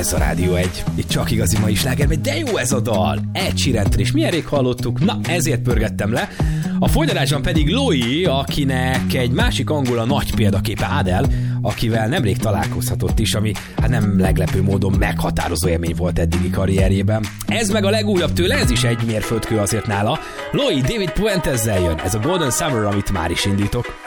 Ez a Rádió 1. Itt csak igazi mai sláger, de jó ez a dal. Ed Sheerantől, és milyen rég hallottuk, na ezért pörgettem le. A folytatásban pedig Louis, akinek egy másik angol a nagy példaképe Adele, akivel nemrég találkozhatott is, ami hát nem leglepő módon meghatározó élmény volt eddigi karrierjében. Ez meg a legújabb tőle, ez is egy mérföldkő azért nála. Louis David Puentezzel jön, ez a Golden Summer, amit már is indítok.